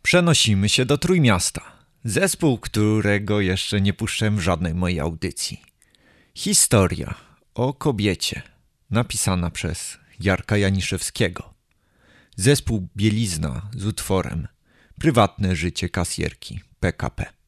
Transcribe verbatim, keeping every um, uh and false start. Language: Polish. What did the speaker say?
Przenosimy się do Trójmiasta. Zespół, którego jeszcze nie puszczę w żadnej mojej audycji. Historia o kobiecie, napisana przez Jarka Janiszewskiego. Zespół Bielizna z utworem Prywatne życie kasjerki P K P.